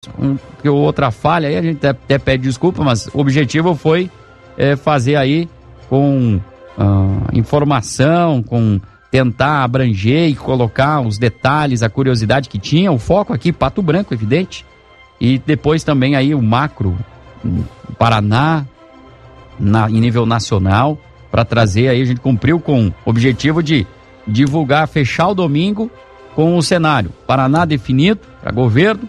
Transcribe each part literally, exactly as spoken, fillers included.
um, que outra falha aí, a gente até, até pede desculpa, mas o objetivo foi é, fazer aí com uh, informação, com tentar abranger e colocar os detalhes, a curiosidade que tinha, o foco aqui, Pato Branco, evidente, e depois também aí o macro, Paraná, na, em nível nacional, para trazer aí, a gente cumpriu com o objetivo de divulgar, fechar o domingo com o cenário, Paraná definido para governo,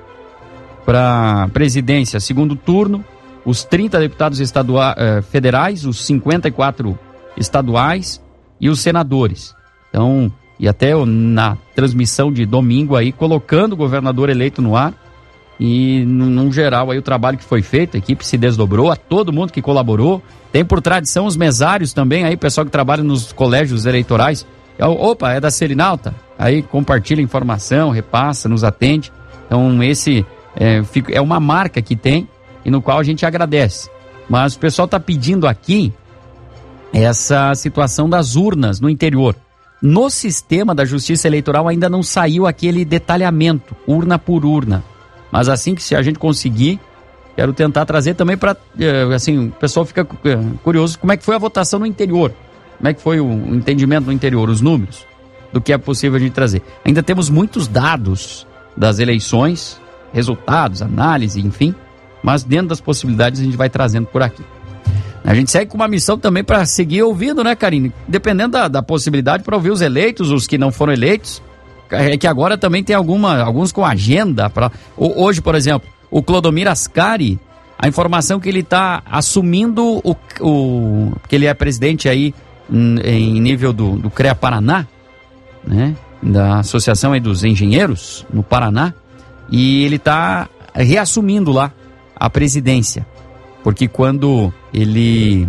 para presidência segundo turno, os trinta deputados estaduais, eh, federais, os cinquenta e quatro estaduais e os senadores. Então, e até na transmissão de domingo aí, colocando o governador eleito no ar e, num geral, aí o trabalho que foi feito, a equipe se desdobrou, a todo mundo que colaborou. Tem por tradição os mesários também, aí pessoal que trabalha nos colégios eleitorais. Opa, é da Serinalta? Aí compartilha informação, repassa, nos atende. Então, esse é, é uma marca que tem e no qual a gente agradece. Mas o pessoal está pedindo aqui essa situação das urnas no interior. No sistema da Justiça Eleitoral ainda não saiu aquele detalhamento, urna por urna. Mas assim que se a gente conseguir, quero tentar trazer também para, assim, o pessoal fica curioso, como é que foi a votação no interior? Como é que foi o entendimento no interior, os números do que é possível a gente trazer? Ainda temos muitos dados das eleições, resultados, análise, enfim, mas dentro das possibilidades a gente vai trazendo por aqui. A gente segue com uma missão também para seguir ouvindo, né, Karine? Dependendo da, da possibilidade, para ouvir os eleitos, os que não foram eleitos. É que agora também tem alguma, alguns com agenda. Pra, hoje, por exemplo, o Clodomir Ascari, a informação que ele está assumindo, o, o, que ele é presidente aí em, em nível do, do CREA Paraná, né, da Associação aí dos Engenheiros no Paraná, e ele está reassumindo lá a presidência. Porque quando ele,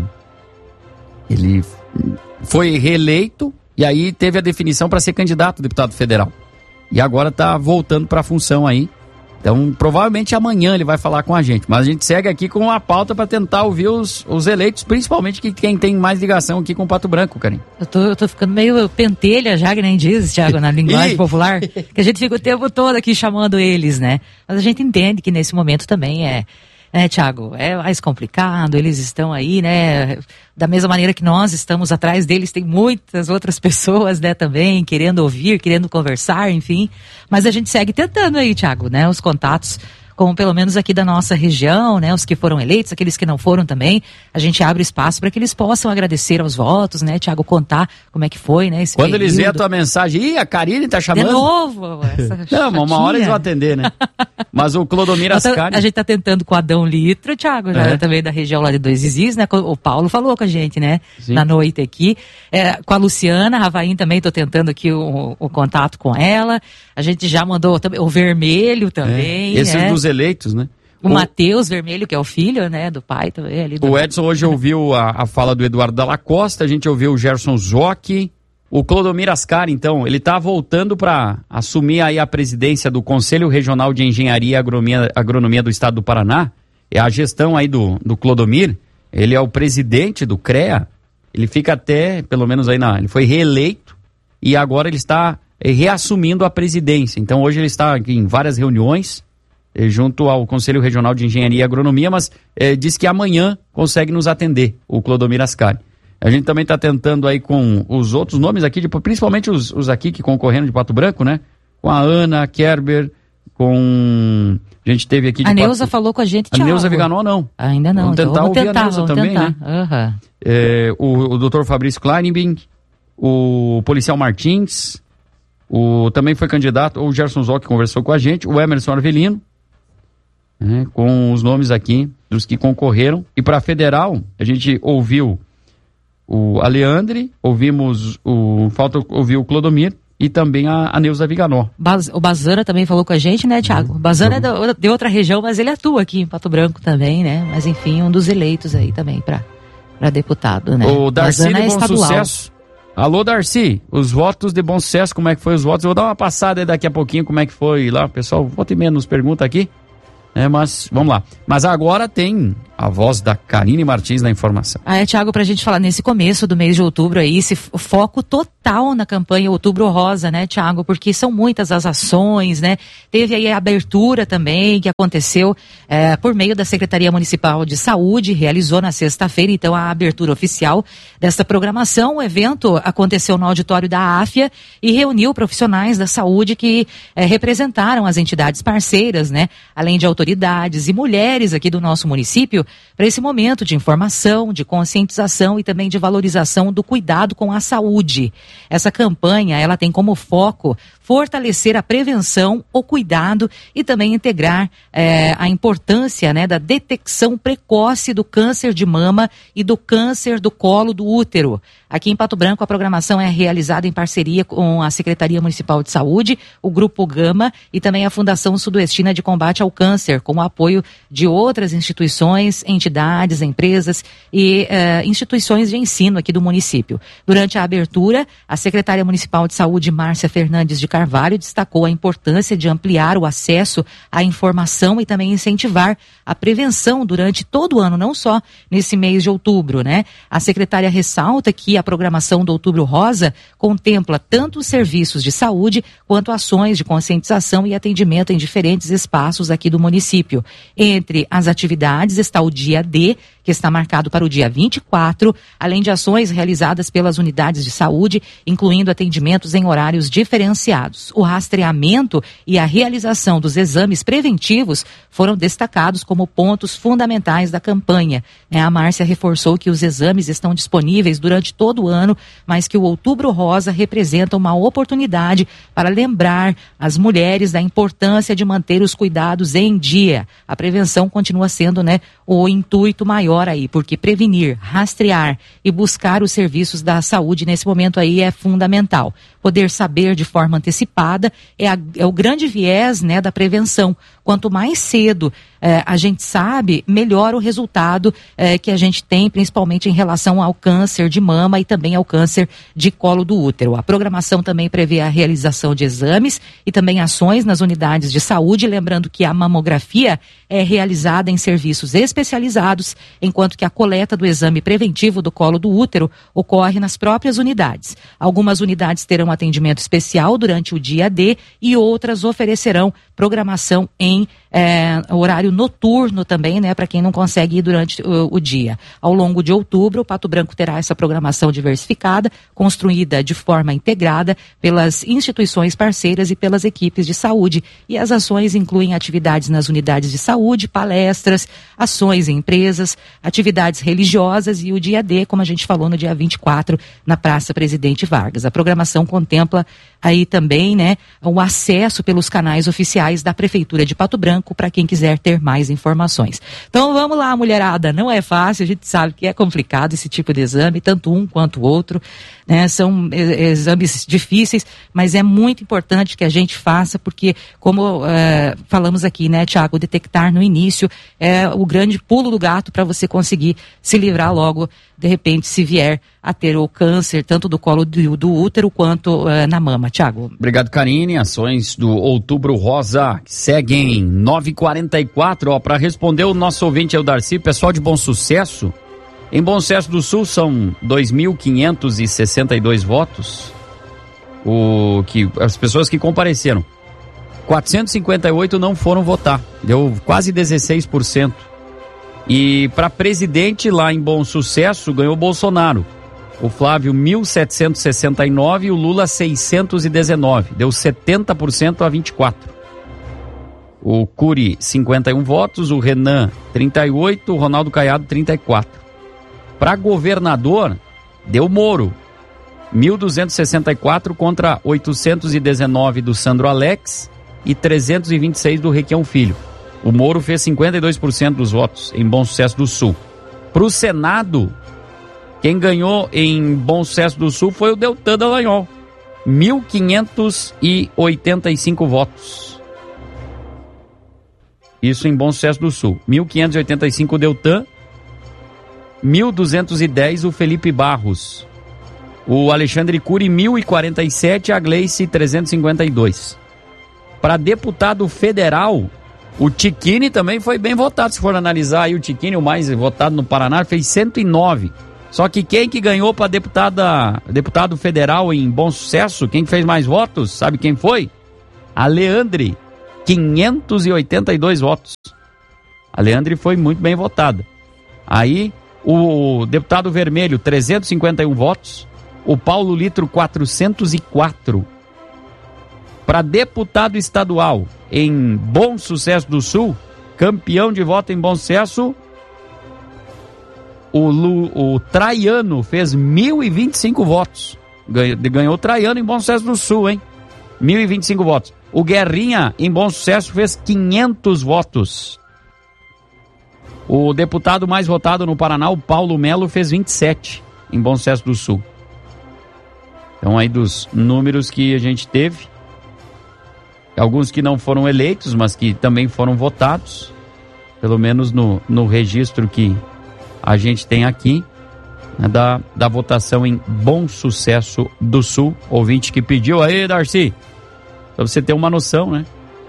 ele foi reeleito, e aí teve a definição para ser candidato a deputado federal. E agora está voltando para a função aí. Então, provavelmente amanhã ele vai falar com a gente. Mas a gente segue aqui com uma pauta para tentar ouvir os, os eleitos, principalmente que quem tem mais ligação aqui com o Pato Branco, Karine. Eu tô, eu tô ficando meio pentelha já, que nem diz, Thiago, na linguagem popular. Que a gente fica o tempo todo aqui chamando eles, né? Mas a gente entende que nesse momento também é... né, Thiago, é mais complicado, eles estão aí, né, da mesma maneira que nós estamos atrás deles, tem muitas outras pessoas, né, também, querendo ouvir, querendo conversar, enfim, mas a gente segue tentando aí, Thiago, né, os contatos, como pelo menos aqui da nossa região, né, os que foram eleitos, aqueles que não foram também, a gente abre espaço para que eles possam agradecer aos votos, né, Thiago, contar como é que foi, né, esse Quando período. Eles veem a tua mensagem, ih, a Karine tá chamando. De novo, essa Não, uma chatinha. hora eles vão atender, né? Mas o Clodomir Ascari... A gente tá tentando com o Adão Litro, Thiago, já é. também da região lá de Dois Izis, né? O Paulo falou com a gente, né? Sim. Na noite aqui. É, com a Luciana Ravaim também, tô tentando aqui o, o contato com ela. A gente já mandou também, o Vermelho também. É. Esses é. dos eleitos, né? O, o Matheus Vermelho, que é o filho, né? Do pai também. Ali do... O Edson hoje ouviu a, a fala do Eduardo Dalla Costa, a gente ouviu o Gerson Zocchi. O Clodomir Ascari, então, ele está voltando para assumir aí a presidência do Conselho Regional de Engenharia e Agronomia, Agronomia do Estado do Paraná. É a gestão aí do, do Clodomir. Ele é o presidente do CREA. Ele fica até, pelo menos aí na... Ele foi reeleito e agora ele está reassumindo a presidência. Então, hoje ele está aqui em várias reuniões eh, junto ao Conselho Regional de Engenharia e Agronomia, mas eh, diz que amanhã consegue nos atender, o Clodomir Ascari. A gente também está tentando aí com os outros nomes aqui, de, principalmente os, os aqui que concorreram de Pato Branco, né? Com a Ana, a Kerber, com... A gente teve aqui de A Neuza Pato... falou com a gente, A Thiago. Neuza Viganó, não. Ainda não. Vamos tentar então vamos ouvir tentar, a Neuza vamos também, tentar. né? Uhum. É, o, o doutor Fabrício Kleinbing, o policial Martins, o, também foi candidato, o Gerson Zocchi conversou com a gente, o Emerson Arvelino, né, com os nomes aqui dos que concorreram. E para federal, a gente ouviu o Aleandre, ouvimos o... Falta ouvir o Clodomir e também a, a Neuza Viganó. Baz, o Bazana também falou com a gente, né, Thiago? O Bazana uhum. é de outra região, mas ele atua aqui em Pato Branco também, né? Mas enfim, um dos eleitos aí também para deputado, né? O Darcy Bazana de é Bom estadual. Sucesso. Alô, Darcy, os votos de Bom Sucesso, como é que foi os votos? Eu vou dar uma passada aí daqui a pouquinho, como é que foi lá. O pessoal, volta e meia nos pergunta aqui. É, mas, vamos lá. Mas agora tem A voz da Karine Martins na informação. Ah, é, Tiago, para a gente falar nesse começo do mês de outubro aí, esse foco total na campanha Outubro Rosa, né, Tiago? Porque são muitas as ações, né? Teve aí a abertura também, que aconteceu é, por meio da Secretaria Municipal de Saúde, realizou na sexta-feira, então, a abertura oficial dessa programação. O evento aconteceu no auditório da Áfia e reuniu profissionais da saúde que é, representaram as entidades parceiras, né? Além de autoridades e mulheres aqui do nosso município, para esse momento de informação, de conscientização e também de valorização do cuidado com a saúde. Essa campanha, ela tem como foco fortalecer a prevenção, o cuidado e também integrar eh, a importância, né, da detecção precoce do câncer de mama e do câncer do colo do útero. Aqui em Pato Branco, a programação é realizada em parceria com a Secretaria Municipal de Saúde, o Grupo Gama e também a Fundação Sudoestina de Combate ao Câncer, com o apoio de outras instituições, entidades, empresas e eh, instituições de ensino aqui do município. Durante a abertura, a Secretária Municipal de Saúde, Márcia Fernandes de Carvalho, destacou a importância de ampliar o acesso à informação e também incentivar a prevenção durante todo o ano, não só nesse mês de outubro, né? A secretária ressalta que a programação do Outubro Rosa contempla tanto os serviços de saúde quanto ações de conscientização e atendimento em diferentes espaços aqui do município. Entre as atividades está o dia D, que está marcado para o dia vinte e quatro, além de ações realizadas pelas unidades de saúde, incluindo atendimentos em horários diferenciados. O rastreamento e a realização dos exames preventivos foram destacados como pontos fundamentais da campanha. A Márcia reforçou que os exames estão disponíveis durante todo o ano, mas que o Outubro Rosa representa uma oportunidade para lembrar as mulheres da importância de manter os cuidados em dia. A prevenção continua sendo, né, o intuito maior aí, porque prevenir, rastrear e buscar os serviços da saúde nesse momento aí é fundamental. Poder saber de forma antecipada é, a, é o grande viés, né, da prevenção. Quanto mais cedo eh, a gente sabe, melhor o resultado eh, que a gente tem, principalmente em relação ao câncer de mama e também ao câncer de colo do útero. A programação também prevê a realização de exames e também ações nas unidades de saúde, lembrando que a mamografia é realizada em serviços especializados, enquanto que a coleta do exame preventivo do colo do útero ocorre nas próprias unidades. Algumas unidades terão atendimento especial durante o dia D e outras oferecerão programação em é, horário noturno também, né, para quem não consegue ir durante o, o dia. Ao longo de outubro, o Pato Branco terá essa programação diversificada, construída de forma integrada pelas instituições parceiras e pelas equipes de saúde. E as ações incluem atividades nas unidades de saúde, palestras, ações em empresas, atividades religiosas e o dia D, como a gente falou, no dia vinte e quatro, na Praça Presidente Vargas. A programação contempla aí também, né, o acesso pelos canais oficiais da Prefeitura de Pato Branco para quem quiser ter mais informações. Então vamos lá, mulherada, não é fácil, a gente sabe que é complicado esse tipo de exame, tanto um quanto o outro, né, são exames difíceis, mas é muito importante que a gente faça, porque como uh, falamos aqui, né, Tiago, detectar no início é o grande pulo do gato para você conseguir se livrar logo, de repente, se vier a ter o câncer, tanto do colo do, do útero quanto uh, na mama. Tiago. Obrigado, Karine. Ações do Outubro Rosa seguem nove e quarenta e quatro, ó, para responder o nosso ouvinte é o Darcy, pessoal de Bom Sucesso. Em Bom Sucesso do Sul são dois mil quinhentos e sessenta e dois votos, o que as pessoas que compareceram. quatrocentos e cinquenta e oito não foram votar, deu quase dezesseis por cento. E para presidente lá em Bom Sucesso ganhou o Bolsonaro. O Flávio mil setecentos e sessenta e nove e o Lula seiscentos e dezenove, deu setenta por cento a vinte e quatro. O Cury cinquenta e um votos, o Renan trinta e oito, o Ronaldo Caiado trinta e quatro. Para governador deu Moro, mil duzentos e sessenta e quatro contra oitocentos e dezenove do Sandro Alex e trezentos e vinte e seis do Requião Filho. O Moro fez cinquenta e dois por cento dos votos em Bom Sucesso do Sul. Para o Senado, quem ganhou em Bom Sucesso do Sul foi o Deltan Dallagnol, mil quinhentos e oitenta e cinco votos. Isso em Bom Sucesso do Sul. mil quinhentos e oitenta e cinco o Deltan, mil duzentos e dez o Felipe Barros. O Alexandre Cury, mil e quarenta e sete, a Gleice, trezentos e cinquenta e dois. Para deputado federal, O Tiquini também foi bem votado. Se for analisar aí, o Tiquini, o mais votado no Paraná, fez cento e nove. Só que quem que ganhou para deputada, deputado federal em Bom Sucesso, quem fez mais votos, sabe quem foi? A Leandre, quinhentos e oitenta e dois votos. A Leandre foi muito bem votada. Aí, o deputado vermelho, trezentos e cinquenta e um votos. O Paulo Litro, quatrocentos e quatro. Para deputado estadual em Bom Sucesso do Sul, campeão de voto em Bom Sucesso, o, Lu, o Traiano fez mil e vinte e cinco votos. Ganhou, ganhou o Traiano em Bom Sucesso do Sul, hein? mil e vinte e cinco votos. O Guerrinha, em Bom Sucesso, fez quinhentos votos. O deputado mais votado no Paraná, o Paulo Melo, fez vinte e sete em Bom Sucesso do Sul. Então, aí dos números que a gente teve, alguns que não foram eleitos, mas que também foram votados, pelo menos no, no registro que a gente tem aqui, né, da, da votação em Bom Sucesso do Sul. Ouvinte que pediu aí, Darcy, pra você ter uma noção, né?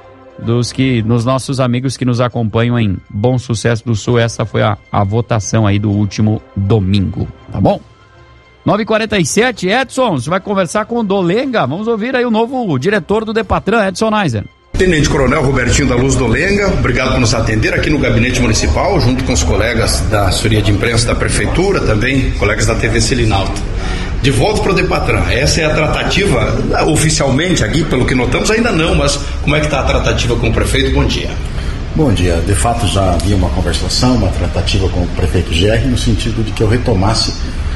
Dos que, nos nossos amigos que nos acompanham em Bom Sucesso do Sul, essa foi a, a votação aí do último domingo, tá bom? nove e quarenta e sete, Edson, você vai conversar com o Dolenga, vamos ouvir aí o novo diretor do Depatran, Edson Neiser. Tenente Coronel Robertinho da Luz Dolenga, obrigado por nos atender aqui no Gabinete Municipal, junto com os colegas da assessoria de imprensa da Prefeitura, também colegas da T V Selinalta. De volta para o Depatran, essa é a tratativa, oficialmente aqui, pelo que notamos, ainda não, mas como é que está a tratativa com o prefeito? Bom dia. Bom dia, de fato já havia uma conversação, uma tratativa com o prefeito G R, no sentido de que eu retomasse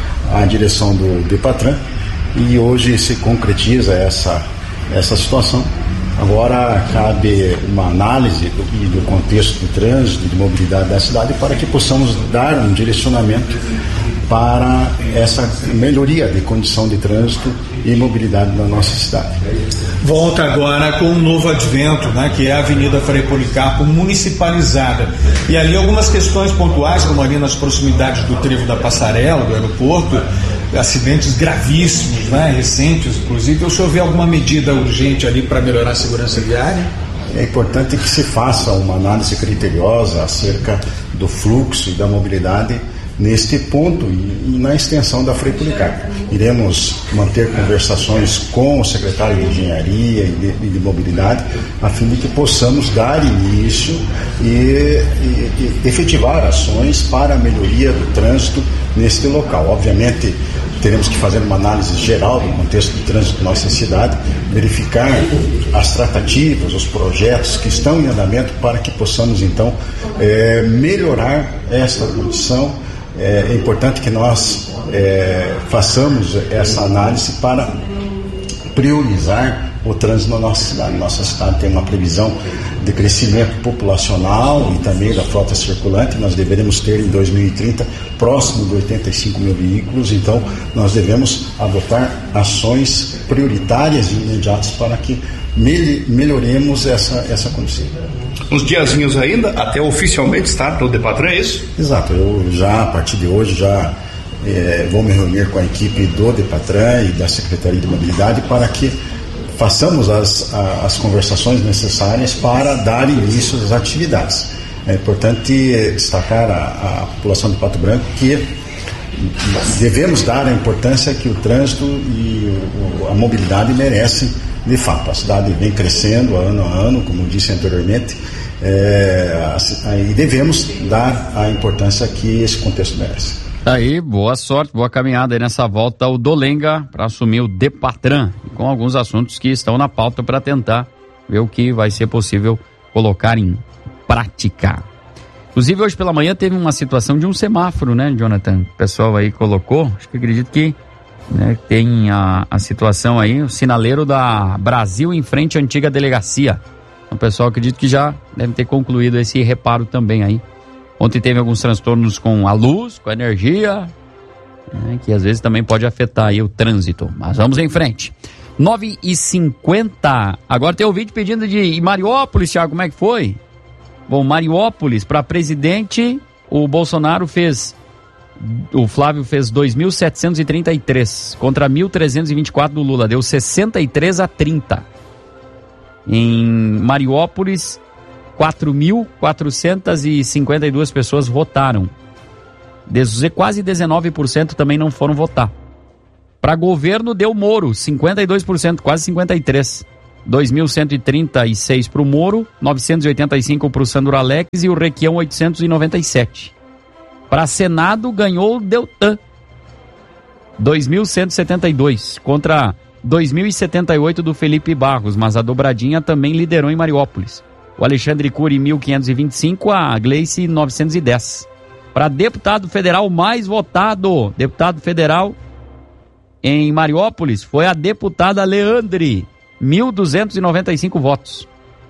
a direção do Depatran, e hoje se concretiza essa, essa situação. Agora cabe uma análise do, do contexto do trânsito, de mobilidade da cidade, para que possamos dar um direcionamento para essa melhoria de condição de trânsito e mobilidade na nossa cidade. Volta agora com um novo advento, né, que é a Avenida Frei Policarpo municipalizada. E ali algumas questões pontuais, como ali nas proximidades do trevo da Passarela, do aeroporto, acidentes gravíssimos, né, recentes, inclusive. O senhor vê alguma medida urgente ali para melhorar a segurança viária? É importante que se faça uma análise criteriosa acerca do fluxo e da mobilidade neste ponto e, e na extensão da Frei Policarpo. Iremos manter conversações com o secretário de Engenharia e de, e de Mobilidade, a fim de que possamos dar início e, e, e efetivar ações para a melhoria do trânsito neste local. Obviamente, teremos que fazer uma análise geral do contexto do trânsito da nossa cidade, verificar as tratativas, os projetos que estão em andamento para que possamos, então, é, melhorar esta condição. É importante que nós é, façamos essa análise para priorizar o trânsito na nossa cidade. Nossa cidade tem uma previsão de crescimento populacional e também da frota circulante. Nós deveremos ter em dois mil e trinta próximo de oitenta e cinco mil veículos, então nós devemos adotar ações prioritárias e imediatas para que melhoremos essa, essa condição. Uns diazinhos ainda, até oficialmente estar no Depatran, é isso? Exato, eu já, a partir de hoje, já é, vou me reunir com a equipe do Depatran e da Secretaria de Mobilidade para que façamos as, as conversações necessárias para dar início às atividades. É importante destacar a, a população de Pato Branco que devemos dar a importância que o trânsito e o, a mobilidade merecem de fato. A cidade vem crescendo ano a ano, como disse anteriormente, é, e devemos dar a importância que esse contexto merece. Aí, boa sorte, boa caminhada aí nessa volta ao Dolenga para assumir o Depatran, com alguns assuntos que estão na pauta para tentar ver o que vai ser possível colocar em prática. Inclusive, hoje pela manhã teve uma situação de um semáforo, né, Jonathan? O pessoal aí colocou, acho que acredito que, né, tem a, a situação aí, o sinaleiro da Brasil em frente à antiga delegacia. O pessoal acredito que já deve ter concluído esse reparo também aí. Ontem teve alguns transtornos com a luz, com a energia, né, que às vezes também pode afetar aí o trânsito. Mas vamos em frente. nove e cinquenta. Agora tem o vídeo pedindo de Mariópolis, Thiago, como é que foi? Bom, Mariópolis, para presidente, o Bolsonaro fez, o Flávio fez dois mil setecentos e trinta e três contra mil trezentos e vinte e quatro do Lula, deu sessenta e três a trinta. Em Mariópolis, quatro mil quatrocentas e cinquenta e duas pessoas votaram. Quase dezenove por cento também não foram votar. Para governo deu Moro, cinquenta e dois por cento, quase cinquenta e três por cento. dois mil cento e trinta e seis para o Moro, novecentos e oitenta e cinco para o Sandro Alex e o Requião oitocentos e noventa e sete. Para Senado ganhou o Deltan, dois mil cento e setenta e dois contra dois mil e setenta e oito do Felipe Barros, mas a dobradinha também liderou em Mariópolis. O Alexandre Cury mil quinhentos e vinte e cinco, a Gleice novecentos e dez. Para deputado federal mais votado, deputado federal em Mariópolis foi a deputada Leandre, mil duzentos e noventa e cinco votos.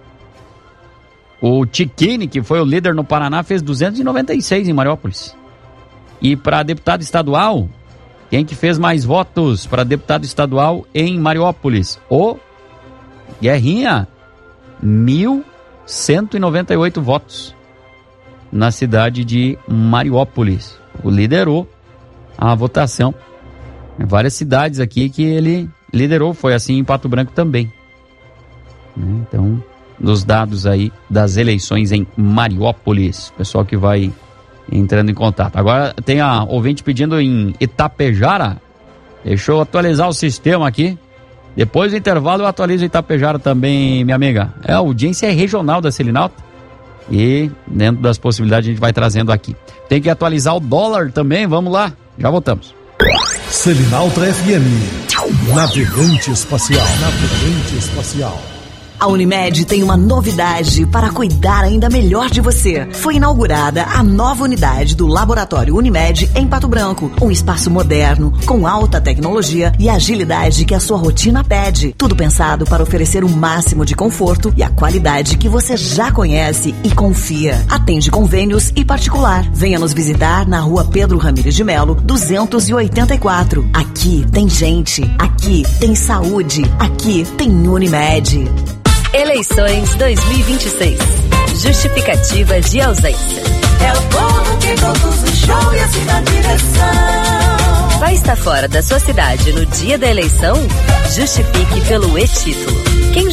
O Tiquini, que foi o líder no Paraná, fez duzentos e noventa e seis em Mariópolis. E para deputado estadual, quem que fez mais votos para deputado estadual em Mariópolis? O Guerrinha, mil cento e noventa e oito votos na cidade de Mariópolis. O liderou a votação. Várias cidades aqui que ele liderou, foi assim em Pato Branco também. Então, dos dados aí das eleições em Mariópolis, pessoal que vai entrando em contato. Agora tem a ouvinte pedindo em Itapejara. Deixa eu atualizar o sistema aqui. Depois do intervalo eu atualizo Itapejara também, minha amiga. É, a audiência é regional da Selinalta. E dentro das possibilidades a gente vai trazendo aqui. Tem que atualizar o dólar também, vamos lá. Já voltamos. Selinalta F M, navegante espacial, navegante espacial. A Unimed tem uma novidade para cuidar ainda melhor de você. Foi inaugurada a nova unidade do Laboratório Unimed em Pato Branco. Um espaço moderno, com alta tecnologia e agilidade que a sua rotina pede. Tudo pensado para oferecer o máximo de conforto e a qualidade que você já conhece e confia. Atende convênios e particular. Venha nos visitar na rua Pedro Ramires de Melo, duzentos e oitenta e quatro. Aqui tem gente, aqui tem saúde, aqui tem Unimed. Eleições dois mil e vinte e seis. Justificativa de ausência. É o povo que conduz o show e assim na direção. Vai estar fora da sua cidade no dia da eleição? Justifique pelo e-título. Quem